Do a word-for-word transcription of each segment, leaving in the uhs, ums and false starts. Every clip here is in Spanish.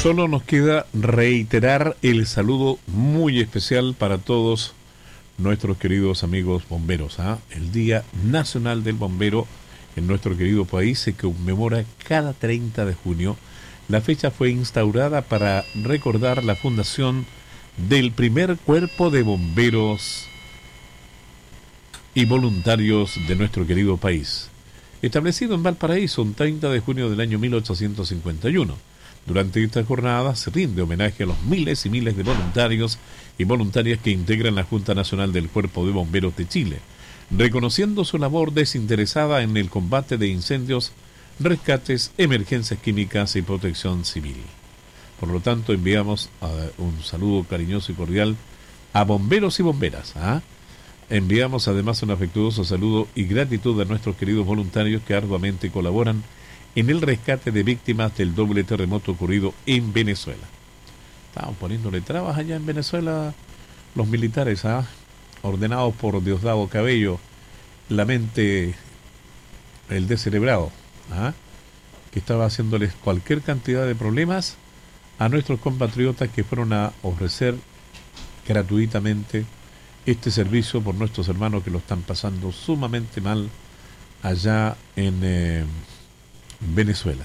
Solo nos queda reiterar el saludo muy especial para todos nuestros queridos amigos bomberos. ¿eh? El Día Nacional del Bombero en nuestro querido país se conmemora cada treinta de junio. La fecha fue instaurada para recordar la fundación del primer cuerpo de bomberos y voluntarios de nuestro querido país, establecido en Valparaíso un treinta de junio del año mil ochocientos cincuenta y uno. Durante esta jornada se rinde homenaje a los miles y miles de voluntarios y voluntarias que integran la Junta Nacional del Cuerpo de Bomberos de Chile, reconociendo su labor desinteresada en el combate de incendios, rescates, emergencias químicas y protección civil. Por lo tanto, enviamos uh, un saludo cariñoso y cordial a bomberos y bomberas. ¿ah? Enviamos además un afectuoso saludo y gratitud a nuestros queridos voluntarios que arduamente colaboran en el rescate de víctimas del doble terremoto ocurrido en Venezuela. Estaban poniéndole trabas allá en Venezuela los militares, ¿ah? ordenados por Diosdado Cabello, la mente, el descerebrado, ¿ah? que estaba haciéndoles cualquier cantidad de problemas a nuestros compatriotas que fueron a ofrecer gratuitamente este servicio por nuestros hermanos que lo están pasando sumamente mal allá en eh, Venezuela.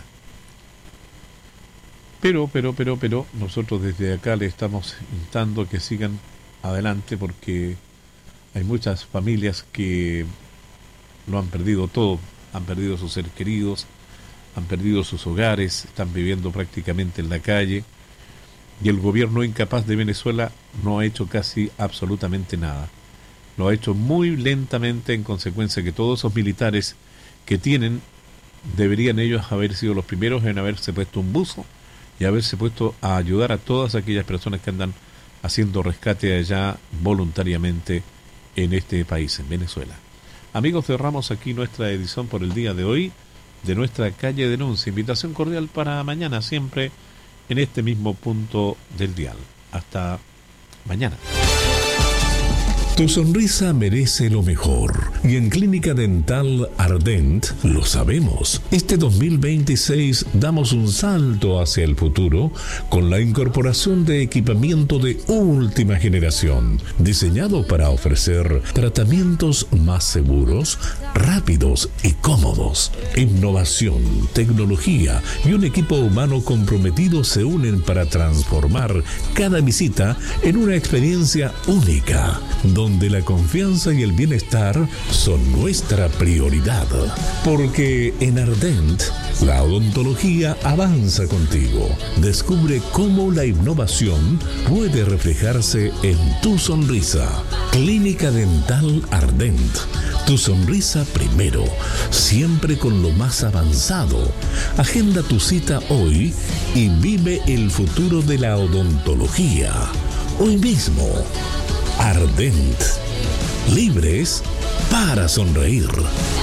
Pero, pero, pero, pero, nosotros desde acá le estamos instando que sigan adelante porque hay muchas familias que lo han perdido todo, han perdido sus seres queridos, han perdido sus hogares, están viviendo prácticamente en la calle y el gobierno incapaz de Venezuela no ha hecho casi absolutamente nada. Lo ha hecho muy lentamente, en consecuencia que todos esos militares que tienen deberían ellos haber sido los primeros en haberse puesto un buzo y haberse puesto a ayudar a todas aquellas personas que andan haciendo rescate allá voluntariamente en este país, en Venezuela. Amigos, cerramos aquí nuestra edición por el día de hoy de nuestra Calle Denuncia. Invitación cordial para mañana, siempre en este mismo punto del dial. Hasta mañana. Tu sonrisa merece lo mejor y en Clínica Dental Ardent lo sabemos. Este dos mil veintiséis damos un salto hacia el futuro con la incorporación de equipamiento de última generación, diseñado para ofrecer tratamientos más seguros, rápidos y cómodos. Innovación, tecnología y un equipo humano comprometido se unen para transformar cada visita en una experiencia única, donde la confianza y el bienestar son nuestra prioridad. Porque en Ardent, la odontología avanza contigo. Descubre cómo la innovación puede reflejarse en tu sonrisa. Clínica Dental Ardent. Tu sonrisa primero, siempre con lo más avanzado. Agenda tu cita hoy y vive el futuro de la odontología. Hoy mismo. Ardent. Libres para sonreír.